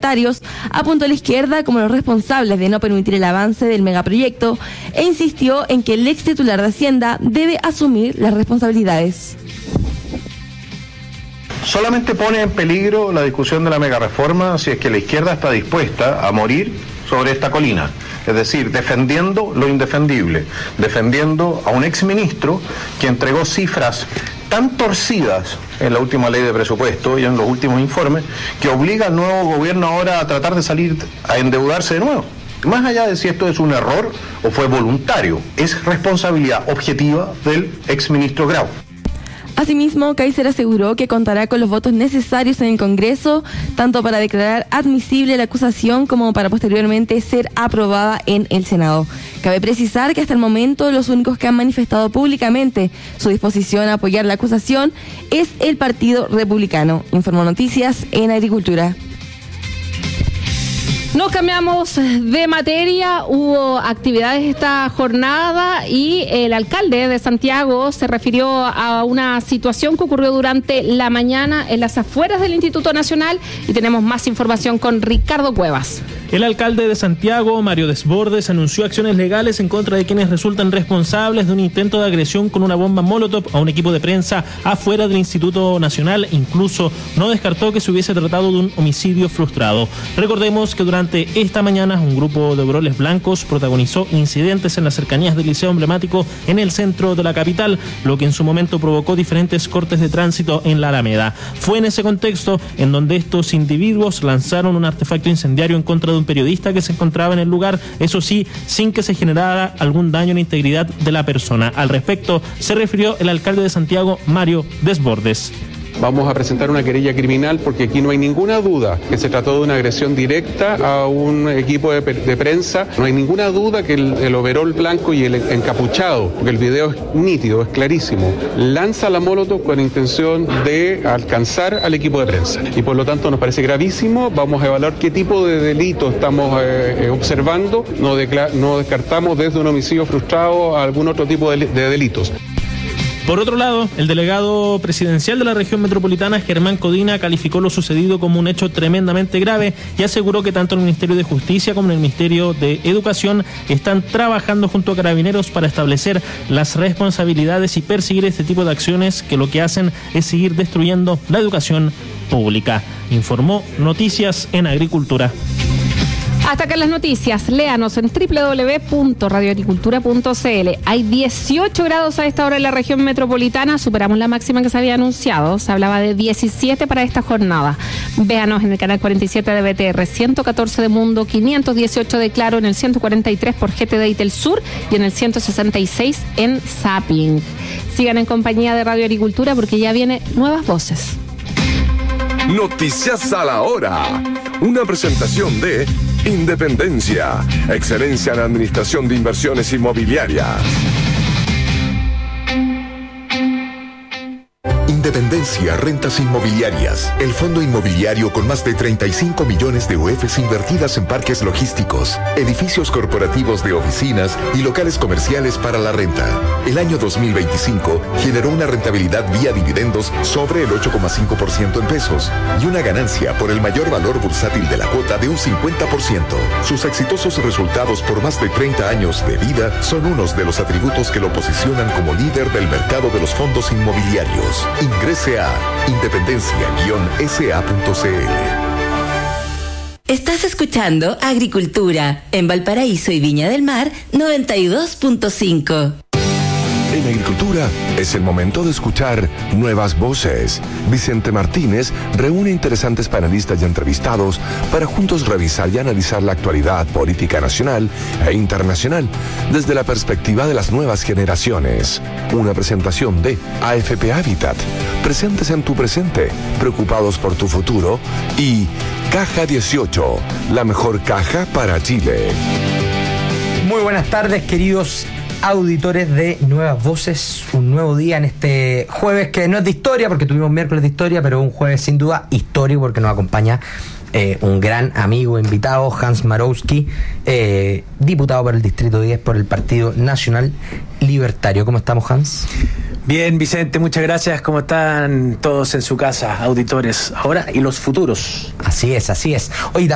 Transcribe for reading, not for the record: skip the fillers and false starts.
parlamentarios, apuntó a la izquierda como los responsables de no permitir el avance del megaproyecto e insistió en que el ex titular de Hacienda debe asumir las responsabilidades. Solamente pone en peligro la discusión de la megareforma si es que la izquierda está dispuesta a morir sobre esta colina, es decir, defendiendo lo indefendible, defendiendo a un exministro que entregó cifras tan torcidas en la última ley de presupuesto y en los últimos informes, que obliga al nuevo gobierno ahora a tratar de salir a endeudarse de nuevo. Más allá de si esto es un error o fue voluntario, es responsabilidad objetiva del exministro Grau. Asimismo, Kaiser aseguró que contará con los votos necesarios en el Congreso, tanto para declarar admisible la acusación como para posteriormente ser aprobada en el Senado. Cabe precisar que hasta el momento los únicos que han manifestado públicamente su disposición a apoyar la acusación es el Partido Republicano. Informó Noticias en Agricultura. Nos cambiamos de materia, hubo actividades esta jornada y el alcalde de Santiago se refirió a una situación que ocurrió durante la mañana en las afueras del Instituto Nacional y tenemos más información con Ricardo Cuevas. El alcalde de Santiago, Mario Desbordes, anunció acciones legales en contra de quienes resultan responsables de un intento de agresión con una bomba Molotov a un equipo de prensa afuera del Instituto Nacional. Incluso no descartó que se hubiese tratado de un homicidio frustrado. Recordemos que durante esta mañana un grupo de overoles blancos protagonizó incidentes en las cercanías del liceo emblemático en el centro de la capital, lo que en su momento provocó diferentes cortes de tránsito en la Alameda. Fue en ese contexto en donde estos individuos lanzaron un artefacto incendiario en contra de un periodista que se encontraba en el lugar, eso sí, sin que se generara algún daño en la integridad de la persona. Al respecto se refirió el alcalde de Santiago, Mario Desbordes. Vamos a presentar una querella criminal porque aquí no hay ninguna duda que se trató de una agresión directa a un equipo de prensa. No hay ninguna duda que el overol blanco y el encapuchado, porque el video es nítido, es clarísimo, lanza la molotov con intención de alcanzar al equipo de prensa. Y por lo tanto nos parece gravísimo. Vamos a evaluar qué tipo de delito estamos observando. No descartamos desde un homicidio frustrado a algún otro tipo de delitos. Por otro lado, el delegado presidencial de la región metropolitana, Germán Codina, calificó lo sucedido como un hecho tremendamente grave y aseguró que tanto el Ministerio de Justicia como el Ministerio de Educación están trabajando junto a Carabineros para establecer las responsabilidades y perseguir este tipo de acciones que lo que hacen es seguir destruyendo la educación pública. Informó Noticias en Agricultura. Hasta acá las noticias, léanos en www.radioagricultura.cl. Hay 18 grados a esta hora en la región metropolitana, superamos la máxima que se había anunciado, se hablaba de 17 para esta jornada. Véanos en el canal 47 de BTR, 114 de Mundo, 518 de Claro, en el 143 por GTD y Telsur y en el 166 en Zapping. Sigan en compañía de Radio Agricultura porque ya viene Nuevas Voces. Noticias a la hora. Una presentación de Independencia, excelencia en administración de inversiones inmobiliarias. Independencia Rentas Inmobiliarias, el fondo inmobiliario con más de 35 millones de UFs invertidas en parques logísticos, edificios corporativos de oficinas y locales comerciales para la renta. El año 2025 generó una rentabilidad vía dividendos sobre el 8,5% en pesos y una ganancia por el mayor valor bursátil de la cuota de un 50%. Sus exitosos resultados por más de 30 años de vida son unos de los atributos que lo posicionan como líder del mercado de los fondos inmobiliarios. Ingrese a independencia-sa.cl. Estás escuchando Agricultura en Valparaíso y Viña del Mar 92.5. En Agricultura es el momento de escuchar Nuevas Voces. Vicente Martínez reúne interesantes panelistas y entrevistados para juntos revisar y analizar la actualidad política nacional e internacional desde la perspectiva de las nuevas generaciones. Una presentación de AFP Habitat, presentes en tu presente, preocupados por tu futuro, y Caja 18, la mejor caja para Chile. Muy buenas tardes, queridos auditores de Nuevas Voces, un nuevo día en este jueves que no es de historia porque tuvimos miércoles de historia, pero un jueves sin duda histórico porque nos acompaña un gran amigo invitado, Hans Marowski, diputado por el Distrito 10 por el Partido Nacional Libertario. ¿Cómo estamos, Hans? Bien, Vicente, muchas gracias. ¿Cómo están todos en su casa, auditores ahora y los futuros? Así es, así es. Oye,